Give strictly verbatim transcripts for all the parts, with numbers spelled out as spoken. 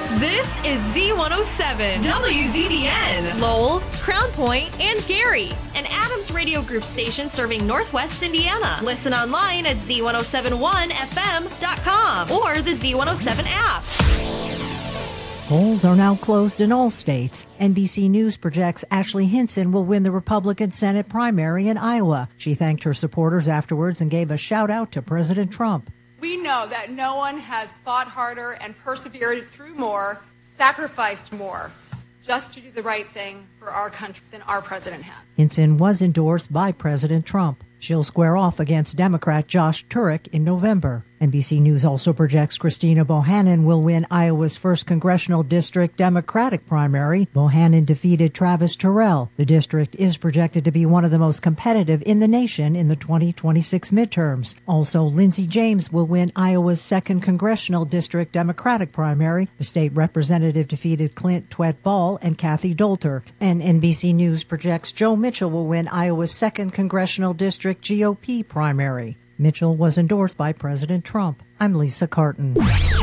This is Z one oh seven, W Z B N, Lowell, Crown Point, and Gary, an Adams Radio Group station serving Northwest Indiana. Listen online at Z one oh seven one F M dot com or the Z one oh seven app. Polls are now closed in all states. N B C News projects Ashley Hinson will win the Republican Senate primary in Iowa. She thanked her supporters afterwards and gave a shout out to President Trump. We know that no one has fought harder and persevered through more, sacrificed more, just to do the right thing for our country than our president has. Hinson was endorsed by President Trump. She'll square off against Democrat Josh Turek in November. N B C News also projects Christina Bohannon will win Iowa's first congressional district Democratic primary. Bohannon defeated Travis Terrell. The district is projected to be one of the most competitive in the nation in the twenty twenty-six midterms. Also, Lindsey James will win Iowa's second congressional district Democratic primary. The state representative defeated Clint Twett Ball and Kathy Dolter. And N B C News projects Joe Mitchell will win Iowa's second congressional district G O P primary. Mitchell was endorsed by President Trump. I'm Lisa Carton.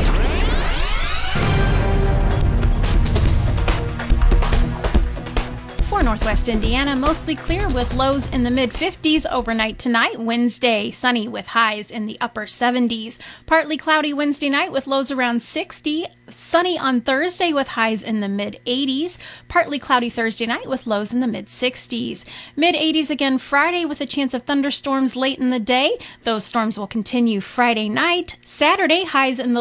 For Northwest Indiana, mostly clear with lows in the mid fifties overnight tonight. Wednesday, sunny with highs in the upper seventies. Partly cloudy Wednesday night with lows around sixty. Sunny on Thursday with highs in the mid eighties. Partly cloudy Thursday night with lows in the mid sixties. Mid eighties again Friday with a chance of thunderstorms late in the day. Those storms will continue Friday night. Saturday, highs in the